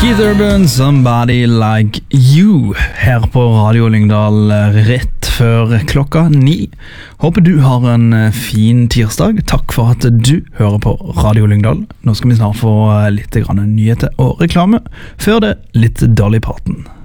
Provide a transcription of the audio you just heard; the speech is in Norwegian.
Keith Urban, Somebody Like You, her på Radio Lyngdal rett før klokka 9. Håper du har en fin tirsdag. Takk for at du hører på Radio Lyngdal. Nå skal vi snart få litt grann nyheter og reklame. Før det, litt Dolly Parton.